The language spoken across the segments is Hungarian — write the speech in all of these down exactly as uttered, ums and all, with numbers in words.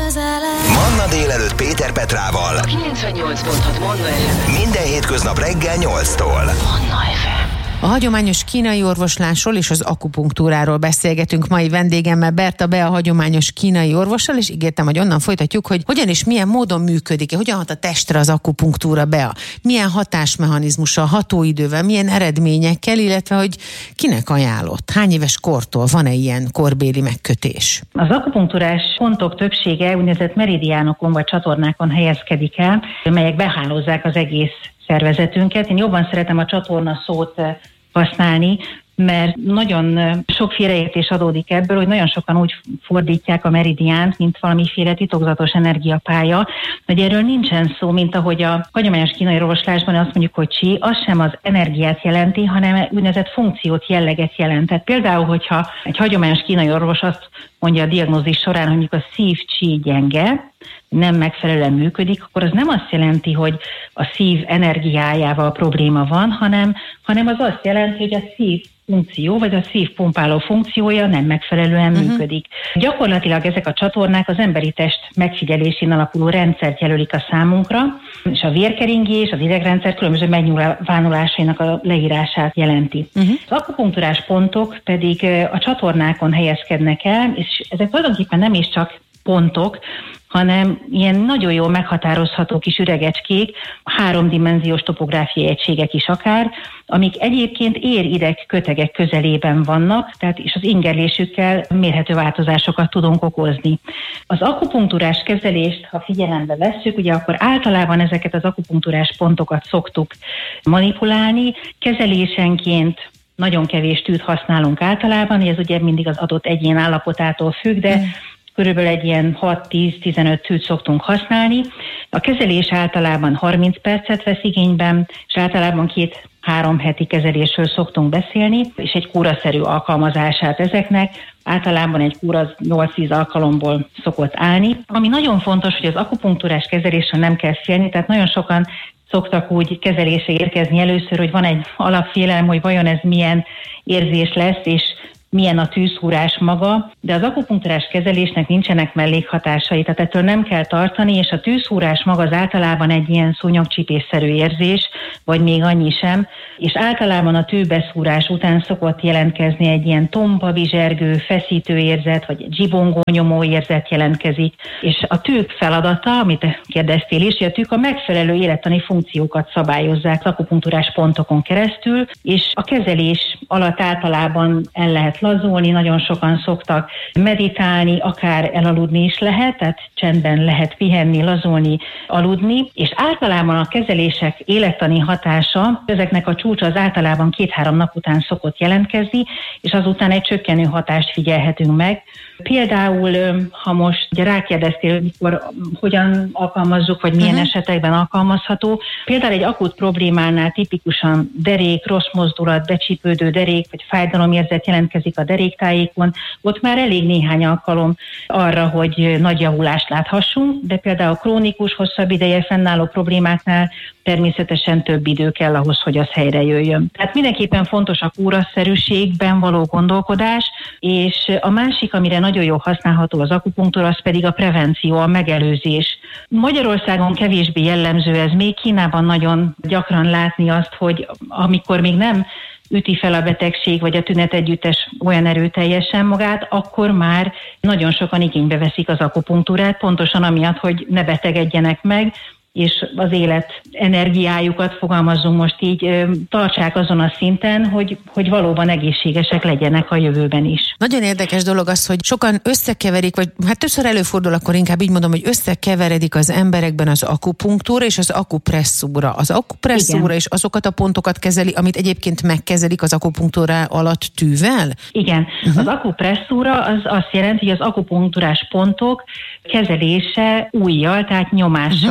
Manna délelőtt Péter Petrával. A kilencvennyolc pont hat Manna ef em. Minden hétköznap reggel nyolctól. Manna ef em. A hagyományos kínai orvoslásról és az akupunktúráról beszélgetünk mai vendégemmel, Berta Bea, a hagyományos kínai orvossal, és ígértem, hogy onnan folytatjuk, hogy hogyan és milyen módon működik, hogyan hat a testre az akupunktúra, Bea, milyen hatásmechanizmussal, hatóidővel, milyen eredményekkel, illetve hogy kinek ajánlott, hány éves kortól van-e ilyen korbéli megkötés? Az akupunktúrás pontok többsége úgynevezett meridiánokon vagy csatornákon helyezkedik el, melyek behálózzák az egész szervezetünket. Én jobban szeretem a csatorna szót használni, mert nagyon sok félreértés adódik ebből, hogy nagyon sokan úgy fordítják a meridiánt, mint valamiféle titokzatos energiapálya, hogy erről nincsen szó, mint ahogy a hagyományos kínai orvoslásban azt mondjuk, hogy chi, az sem az energiát jelenti, hanem úgynevezett funkciót, jelleget jelent. Tehát például, hogyha egy hagyományos kínai orvos azt mondja a diagnózis során, hogy mondjuk a szív chi gyenge, nem megfelelően működik, akkor az nem azt jelenti, hogy a szív energiájával probléma van, hanem, hanem az azt jelenti, hogy a szív funkció, vagy a szív pumpáló funkciója nem megfelelően uh-huh. működik. Gyakorlatilag ezek a csatornák az emberi test megfigyelésén alapuló rendszert jelölik a számunkra, és a vérkeringés, az idegrendszer különböző megnyilvánulásainak a leírását jelenti. Uh-huh. Az akupunktúrás pontok pedig a csatornákon helyezkednek el, és ezek tulajdonképpen nem is csak pontok, hanem ilyen nagyon jól meghatározható kis üregecskék, háromdimenziós topográfiai egységek is akár, amik egyébként ér-ideg kötegek közelében vannak, tehát és az ingerlésükkel mérhető változásokat tudunk okozni. Az akupunktúrás kezelést, ha figyelembe vesszük, ugye akkor általában ezeket az akupunktúrás pontokat szoktuk manipulálni, kezelésenként nagyon kevés tűt használunk általában, ez ugye mindig az adott egyén állapotától függ, de mm. körülbelül egy ilyen hat-tíz-tizenöt tűt szoktunk használni. A kezelés általában harminc percet vesz igényben, és általában két-három heti kezelésről szoktunk beszélni, és egy kúraszerű alkalmazását ezeknek. Általában egy kúra nyolc-tíz alkalomból szokott állni. Ami nagyon fontos, hogy az akupunktúrás kezelésről nem kell félni, tehát nagyon sokan szoktak úgy kezelésre érkezni először, hogy van egy alapfélelem, hogy vajon ez milyen érzés lesz, és milyen a tűzhúrás maga, de az akupunktúrás kezelésnek nincsenek mellékhatásai, tehát ettől nem kell tartani, és a tűzhúrás maga az általában egy ilyen szúnyogcsipésszerű érzés, vagy még annyi sem, és általában a tűbeszúrás után szokott jelentkezni egy ilyen tompa, vizsergő, feszítő érzet, vagy dzsibongó nyomó érzet jelentkezik, és a tűk feladata, amit kérdeztél is, hogy a tűk a megfelelő élettani funkciókat szabályozzák az akupunktúrás pontokon keresztül, és a kezelés alatt általában el lehet lazulni, nagyon sokan szoktak meditálni, akár elaludni is lehet, tehát csendben lehet pihenni, lazulni, aludni, és általában a kezelések élettani hatása, ezeknek a csúcsa az általában két-három nap után szokott jelentkezni, és azután egy csökkenő hatást figyelhetünk meg. Például, ha most ugye rákérdeztél, hogy mikor, hogyan alkalmazzuk, vagy milyen uh-huh. esetekben alkalmazható, például egy akut problémánál tipikusan derék, rossz mozdulat, becsípődő derék, vagy fájdalomérzet jelentkezik a deréktájékon, ott már elég néhány alkalom arra, hogy nagy javulást láthassunk, de például krónikus, hosszabb ideje fennálló problémáknál természetesen több idő kell ahhoz, hogy az helyre jöjjön. Tehát mindenképpen fontos a kúraszerűségben való gondolkodás, és a másik, amire nagyon jól használható az akupunktúra, az pedig a prevenció, a megelőzés. Magyarországon kevésbé jellemző ez, még Kínában nagyon gyakran látni azt, hogy amikor még nem üti fel a betegség, vagy a tünetegyüttes olyan erőteljesen magát, akkor már nagyon sokan igénybe veszik az akupunktúrát, pontosan amiatt, hogy ne betegedjenek meg, és az élet energiájukat, fogalmazzunk most így, tartsák azon a szinten, hogy, hogy valóban egészségesek legyenek a jövőben is. Nagyon érdekes dolog az, hogy sokan összekeverik, vagy hát többször előfordul, akkor inkább így mondom, hogy összekeveredik az emberekben az akupunktúra és az akupresszúra. Az akupresszúra is azokat a pontokat kezeli, amit egyébként megkezelik az akupunktúra alatt tűvel? Igen. Uh-huh. Az akupresszúra az azt jelenti, hogy az akupunktúrás pontok kezelése ujjal, tehát nyomással, uh-huh. tehát nem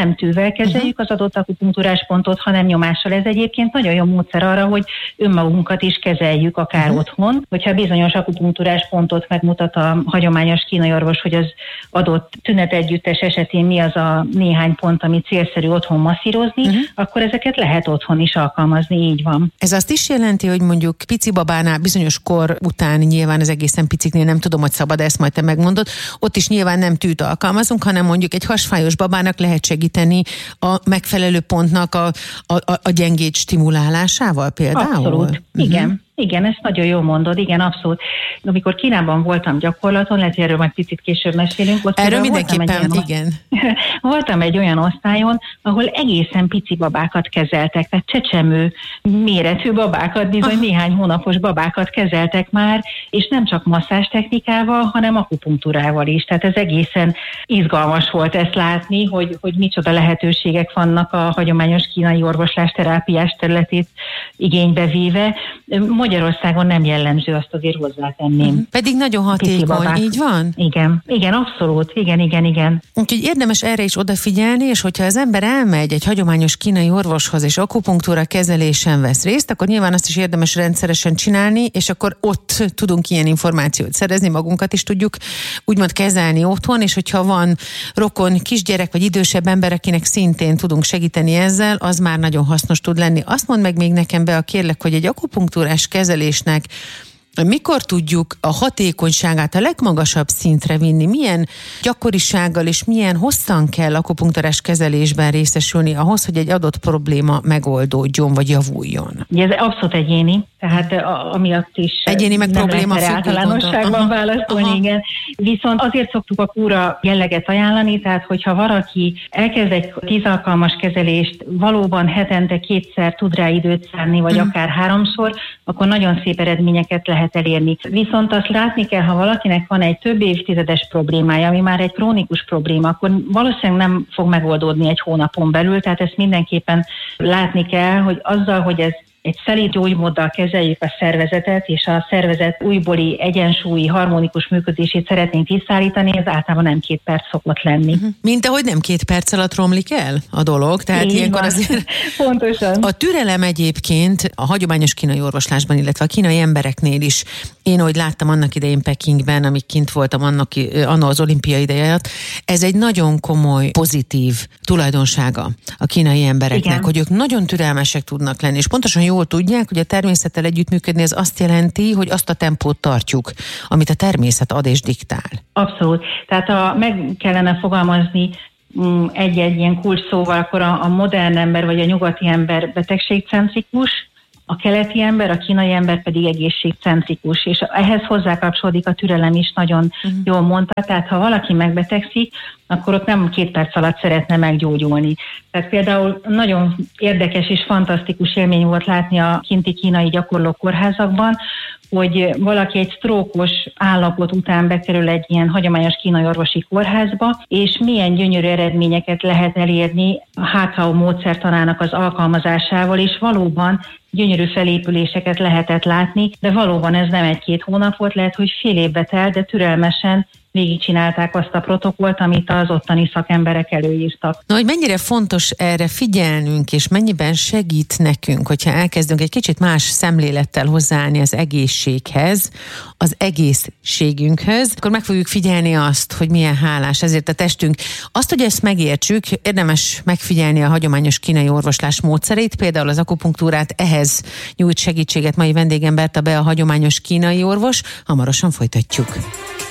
nem tűvel kezeljük az adott akupunktúrás pontot, hanem nyomással. Ez egyébként nagyon jó módszer arra, hogy önmagunkat is kezeljük akár uh-huh. otthon. Hogyha bizonyos akupunktúrás pontot megmutat a hagyományos kínai orvos, hogy az adott tünetegyüttes esetén mi az a néhány pont, ami célszerű otthon masszírozni, uh-huh. akkor ezeket lehet otthon is alkalmazni, így van. Ez azt is jelenti, hogy mondjuk pici babánál bizonyos kor után, nyilván az egészen piciknél nem tudom, hogy szabad, ezt majd te megmondod, ott is nyilván nem tűt alkalmazunk, hanem mondjuk egy hasfájos babának lehet segíteni a megfelelő pontnak a, a, a gyengéd stimulálásával például? Abszolút, uh-huh. igen. Igen, ezt nagyon jól mondod, igen, abszolút. Amikor Kínában voltam gyakorlaton, lehet, hogy erről majd picit később mesélünk. Ott erről mindenképpen, igen. Voltam egy olyan osztályon, ahol egészen pici babákat kezeltek, tehát csecsemő méretű babákat, bizony ah. néhány hónapos babákat kezeltek már, és nem csak masszázs technikával, hanem akupunktúrával is. Tehát ez egészen izgalmas volt ezt látni, hogy, hogy micsoda lehetőségek vannak a hagyományos kínai orvoslás terápiás területét igénybe véve. Magyarországon nem jellemző, azt azért hozzátenném. Pedig nagyon hatékony, így van? Igen, igen, abszolút, igen, igen, igen. Úgyhogy érdemes erre is odafigyelni, és hogyha az ember elmegy egy hagyományos kínai orvoshoz, és akupunktúra kezelésen vesz részt, akkor nyilván azt is érdemes rendszeresen csinálni, és akkor ott tudunk ilyen információt szerezni, magunkat is tudjuk úgymond kezelni otthon, és hogyha van rokon, kisgyerek vagy idősebb ember, akinek szintén tudunk segíteni ezzel, az már nagyon hasznos tud lenni. Azt mondd meg még nekem be, a kérlek, hogy egy akupunktúrás kezelésnek mikor tudjuk a hatékonyságát a legmagasabb szintre vinni? Milyen gyakorisággal és milyen hosszan kell akupunktúrás kezelésben részesülni ahhoz, hogy egy adott probléma megoldódjon vagy javuljon? Ez abszolút egyéni, tehát amiatt is egyéni meg nem probléma lehet általánosságban válaszolni, igen. Viszont azért szoktuk a kúra jelleget ajánlani, tehát hogyha valaki elkezd egy tíz alkalmas kezelést, valóban hetente kétszer tud rá időt szánni, vagy uh-huh. akár háromszor, akkor nagyon szép eredményeket lehet elérni. Viszont azt látni kell, ha valakinek van egy több évtizedes problémája, ami már egy krónikus probléma, akkor valószínűleg nem fog megoldódni egy hónapon belül, tehát ezt mindenképpen látni kell, hogy azzal, hogy ez egy szelíd gyógymóddal kezeljük a szervezetet, és a szervezet újbóli egyensúlyi, harmonikus működését szeretnénk visszaállítani, ez általában nem két perc szokott lenni. Uh-huh. Mint ahogy nem két perc alatt romlik el a dolog, tehát így ilyenkor van. Azért pontosan. A türelem egyébként a hagyományos kínai orvoslásban, illetve a kínai embereknél is, én ahogy láttam annak idején Pekingben, amíg kint voltam annak, anno az olimpia ideje alatt, ez egy nagyon komoly, pozitív tulajdonsága a kínai embereknek, igen. hogy ők nagyon türelmesek tudnak lenni, és pontosan jól tudják, hogy a természettel együttműködni az azt jelenti, hogy azt a tempót tartjuk, amit a természet ad és diktál. Abszolút. Tehát a, meg kellene fogalmazni egy-egy ilyen kulcs szóval, akkor a, a modern ember vagy a nyugati ember betegségcentrikus, a keleti ember, a kínai ember pedig egészségcentrikus, és ehhez hozzákapcsolódik a türelem is, nagyon uh-huh. jól mondta. Tehát ha valaki megbetegszik, akkor ott nem két perc alatt szeretne meggyógyulni. Tehát például nagyon érdekes és fantasztikus élmény volt látni a kinti kínai gyakorló kórházakban, hogy valaki egy sztrókos állapot után bekerül egy ilyen hagyományos kínai orvosi kórházba, és milyen gyönyörű eredményeket lehet elérni a há ká o módszertanának az alkalmazásával, és valóban gyönyörű felépüléseket lehetett látni, de valóban ez nem egy-két hónap volt, lehet, hogy fél évbe telt, de türelmesen végigcsinálták azt a protokollt, amit az ottani szakemberek előírtak. Na, hogy mennyire fontos erre figyelnünk, és mennyiben segít nekünk, hogyha elkezdünk egy kicsit más szemlélettel hozzáállni az egészséghez, az egészségünkhöz, akkor meg fogjuk figyelni azt, hogy milyen hálás ezért a testünk. Azt, hogy ezt megértsük, érdemes megfigyelni a hagyományos kínai orvoslás módszereit, például az akupunktúrát, ehhez nyújt segítséget mai vendégem Berta Bea, a hagyományos kínai orvos. Hamarosan folytatjuk.